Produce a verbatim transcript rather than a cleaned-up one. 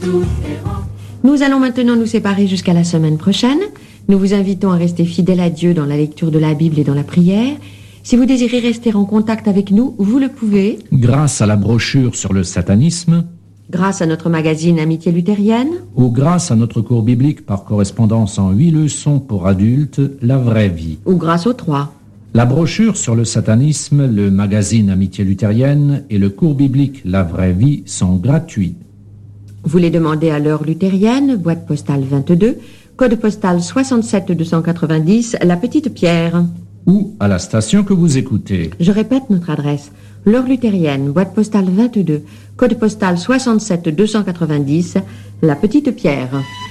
Nous allons maintenant nous séparer jusqu'à la semaine prochaine. Nous vous invitons à rester fidèles à Dieu dans la lecture de la Bible et dans la prière. Si vous désirez rester en contact avec nous, vous le pouvez. Grâce à la brochure sur le satanisme, Grâce à notre magazine Amitié luthérienne, ou grâce à notre cours biblique par correspondance en huit leçons pour adultes, La vraie vie. ou grâce aux trois. La brochure sur le satanisme, le magazine Amitié luthérienne et le cours biblique La vraie vie sont gratuits. Vous les demandez à l'heure luthérienne, boîte postale vingt-deux, code postal soixante-sept deux cent quatre-vingt-dix, La Petite Pierre. Ou à la station que vous écoutez. Je répète notre adresse. L'heure luthérienne, boîte postale vingt-deux, code postal soixante-sept deux cent quatre-vingt-dix, La Petite Pierre.